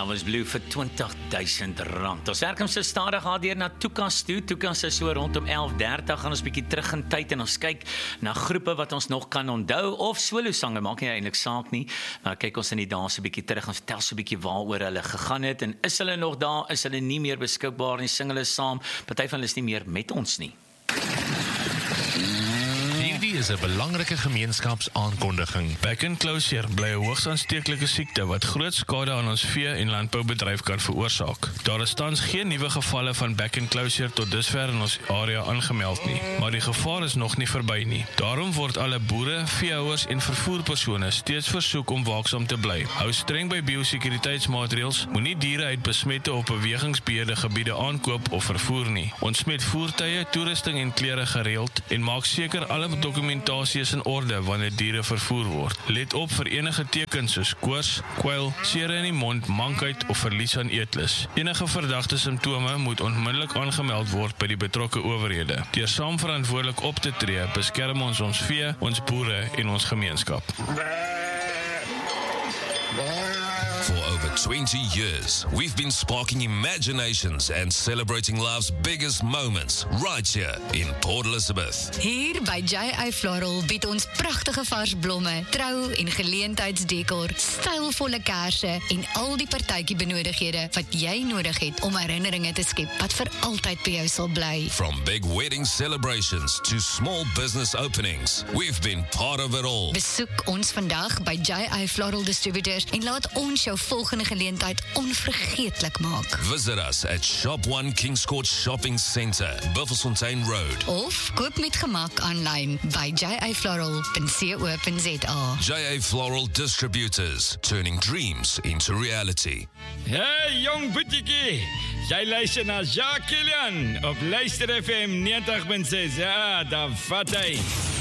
Elvis Blue vir R20,000. Ons werk hom so stadig deur na Tukas toe. Tukas is so rondom 11:30, gaan ons bietjie terug in tyd en ons kyk na groepe wat ons nog kan onthou, of solosange, maak nie eintlik saak nie. Maar kyk ons in die dae so bietjie terug, ons vertel so bietjie waaroor hulle gegaan het, en is hulle nog daar, is hulle nie meer beskikbaar nie, sing hulle saam, party van hulle is nie meer met ons nie. Hierdie is 'n belangrike gemeenskapsaankondiging. Back and closure bly 'n hoogs aansteeklike siekte wat groot skade aan ons vee- en landboubedryf kan veroorsaak. Daar is tans geen nuwe gevalle van back and closure tot dusver in ons area aangemeld nie, maar die gevaar is nog nie verby nie. Daarom word alle boere, veehouers en vervoerpersone steeds versoek om waaksaam te bly. Hou streng by biosekuriteitsmaatreëls, moenie diere uit besmette of bewegingsbeheerde gebiede aankoop of vervoer nie. Ontsmet voertuie, toerusting en klere gereeld en maak seker alle dokumentasie is in orde wanneer diere vervoer word. Let op vir enige tekens soos koors, kwyl, sere in die mond, mankheid of verlies aan eetlus. Enige verdagte simptome moet onmiddellik aangemeld word by die betrokke owerhede. Deur saam verantwoordelik op te tree, beskerm ons vee, ons boere en ons gemeenskap. For over 20 years, we've been sparking imaginations and celebrating life's biggest moments right here in Port Elizabeth. Hier by J.I. Floral bied ons pragtige vars blomme, trou- en geleentheidsdekor, stylvolle kersse en al die partytjie benodighede wat jy nodig het om herinneringe te skep wat vir altyd by jou sal bly. From big wedding celebrations to small business openings, we've been part of it all. Besoek ons vandag by J.I. Floral Distributors en laat ons jou volgende geleentheid onvergeetlik maak. Visit us at Shop 1 Kings Court Shopping Centre, Buffelsfontein Road. Of koop met gemak aanlyn by jifloral.co.za. J.A. Floral Distributors, turning dreams into reality. Hey jong boetiekie, jy luister na Jacques Kilian op Luister FM 90.6, ja, daar vat hy.